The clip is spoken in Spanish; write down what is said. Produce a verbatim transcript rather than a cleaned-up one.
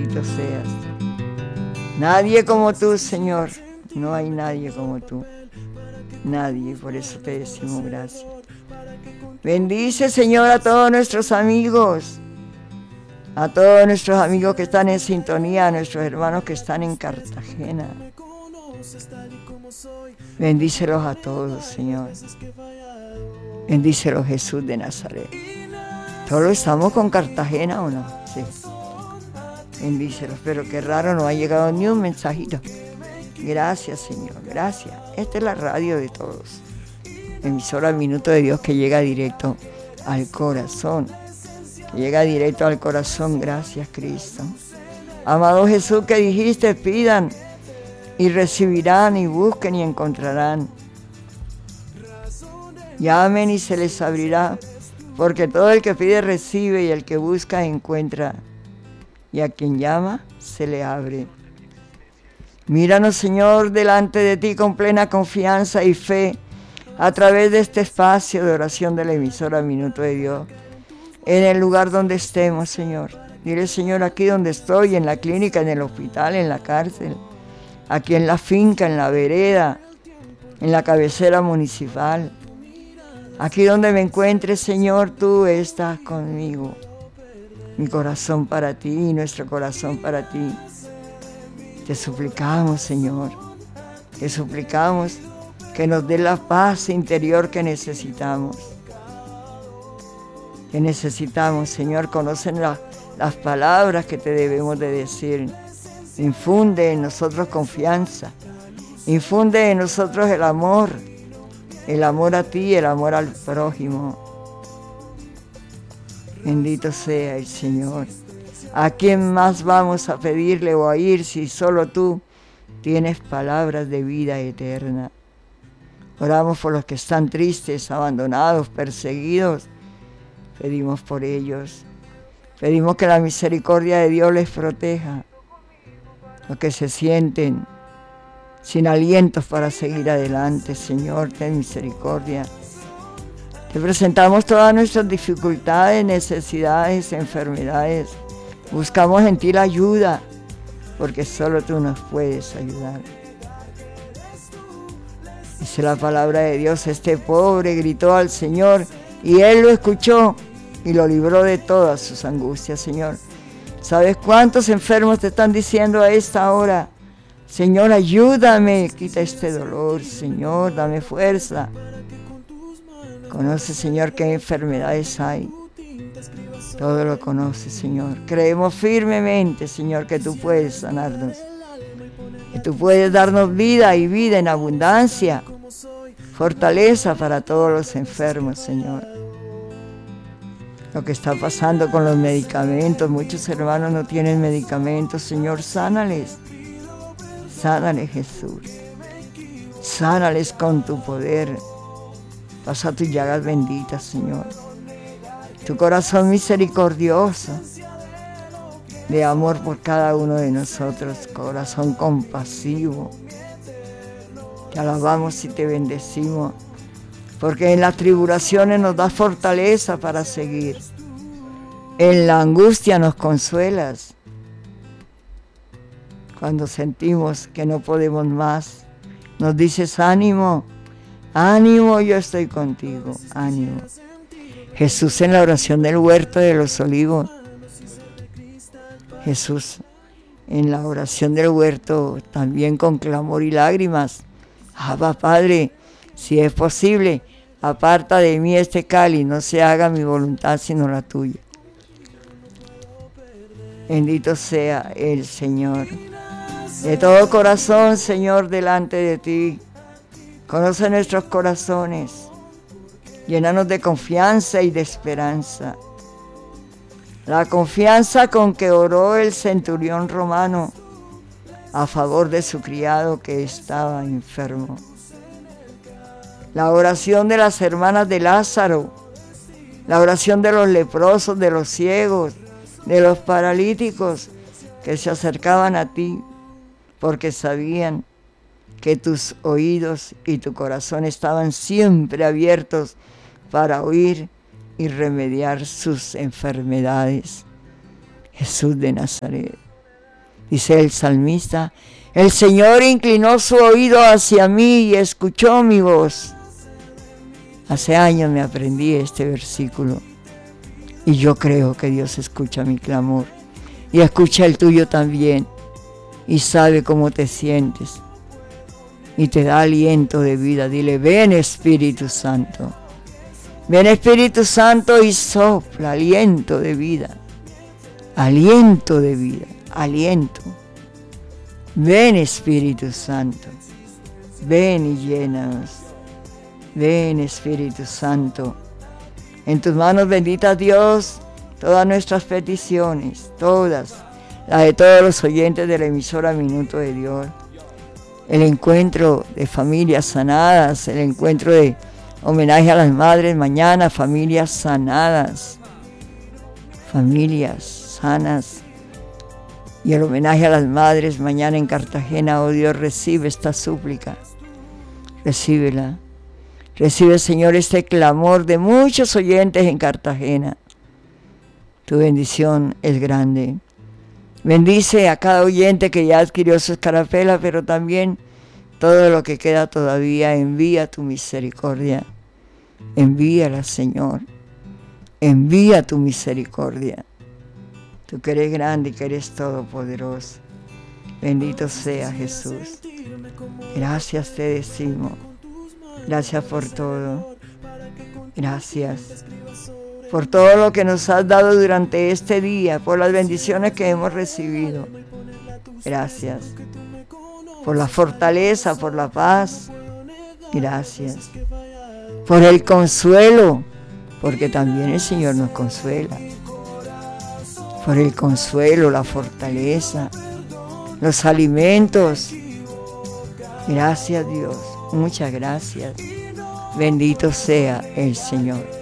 Bendito seas. Nadie como tú, Señor. No hay nadie como tú. Nadie, por eso te decimos gracias. Bendice, Señor, a todos nuestros amigos. A todos nuestros amigos que están en sintonía, a nuestros hermanos que están en Cartagena. Bendícelos a todos, Señor. Bendícelos, Jesús de Nazaret. ¿Todos estamos con Cartagena o no? Sí. Bendícelos, pero qué raro, no ha llegado ni un mensajito. Gracias, Señor, gracias. Esta es la radio de todos. Emisora Minuto de Dios que llega directo al corazón. Que llega directo al corazón, gracias, Cristo. Amado Jesús, que dijiste, pidan y recibirán, y busquen y encontrarán. Llamen y se les abrirá, porque todo el que pide recibe, y el que busca encuentra, y a quien llama se le abre. Míranos, Señor, delante de ti con plena confianza y fe, a través de este espacio de oración de la emisora Minuto de Dios, en el lugar donde estemos, Señor. Dile, Señor, aquí donde estoy, en la clínica, en el hospital, en la cárcel, aquí en la finca, en la vereda, en la cabecera municipal. Aquí donde me encuentres, Señor, tú estás conmigo. Mi corazón para ti y nuestro corazón para ti. Te suplicamos, Señor, te suplicamos que nos dé la paz interior que necesitamos. Que necesitamos, Señor, conocen la, las palabras que te debemos de decir. Infunde en nosotros confianza, infunde en nosotros el amor, el amor a ti, el amor al prójimo. Bendito sea el Señor. ¿A quién más vamos a pedirle o a ir si solo tú tienes palabras de vida eterna? Oramos por los que están tristes, abandonados, perseguidos. Pedimos por ellos. Pedimos que la misericordia de Dios les proteja. Los que se sienten sin alientos para seguir adelante, Señor, ten misericordia. Te presentamos todas nuestras dificultades, necesidades, enfermedades. Buscamos en ti la ayuda, porque solo tú nos puedes ayudar. Dice la palabra de Dios, este pobre gritó al Señor y Él lo escuchó y lo libró de todas sus angustias, Señor. ¿Sabes cuántos enfermos te están diciendo a esta hora? Señor, ayúdame, quita este dolor, Señor, dame fuerza. Conoce, Señor, qué enfermedades hay. Todo lo conoce, Señor. Creemos firmemente, Señor, que tú puedes sanarnos. Que tú puedes darnos vida y vida en abundancia. Fortaleza para todos los enfermos, Señor. Lo que está pasando con los medicamentos. Muchos hermanos no tienen medicamentos. Señor, sánales. Sánales, Jesús. Sánales con tu poder. Pasa tus llagas benditas, Señor. Tu corazón misericordioso, de amor por cada uno de nosotros, corazón compasivo. Te alabamos y te bendecimos, porque en las tribulaciones nos das fortaleza para seguir. En la angustia nos consuelas. Cuando sentimos que no podemos más, nos dices, ánimo, ánimo, yo estoy contigo, ánimo. Jesús en la oración del huerto de los olivos. Jesús en la oración del huerto también con clamor y lágrimas. Abba, Padre, si es posible, aparta de mí este cáliz, no se haga mi voluntad sino la tuya. Bendito sea el Señor. De todo corazón, Señor, delante de ti. Conoce nuestros corazones. Llénanos de confianza y de esperanza. La confianza con que oró el centurión romano a favor de su criado que estaba enfermo. La oración de las hermanas de Lázaro. La oración de los leprosos, de los ciegos, de los paralíticos que se acercaban a ti porque sabían que tus oídos y tu corazón estaban siempre abiertos para oír y remediar sus enfermedades. Jesús de Nazaret, Dice el salmista, el Señor inclinó su oído hacia mí y escuchó mi voz. Hace años me aprendí este versículo y yo creo que Dios escucha mi clamor y escucha el tuyo también y sabe cómo te sientes y te da aliento de vida. Dile, ven Espíritu Santo, ven Espíritu Santo y sopla aliento de vida, aliento de vida, aliento. Ven Espíritu Santo, ven y llénanos. Ven Espíritu Santo. En tus manos benditas, Dios, todas nuestras peticiones, todas, las de todos los oyentes de la emisora Minuto de Dios. El encuentro de familias sanadas, el encuentro de homenaje a las madres mañana, familias sanadas, familias sanas. Y el homenaje a las madres mañana en Cartagena. Oh Dios, recibe esta súplica, recíbela. Recibe, Señor, este clamor de muchos oyentes en Cartagena. Tu bendición es grande. Bendice a cada oyente que ya adquirió su escarapela, pero también todo lo que queda todavía. Envía tu misericordia. Envíala, Señor. Envía tu misericordia. Tú que eres grande y que eres todopoderoso. Bendito sea Jesús. Gracias te decimos. Gracias por todo. Gracias por todo lo que nos has dado durante este día, por las bendiciones que hemos recibido. Gracias por la fortaleza, por la paz. Gracias por el consuelo, porque también el Señor nos consuela. Por el consuelo, la fortaleza, los alimentos. Gracias, Dios. Muchas gracias. Bendito sea el Señor.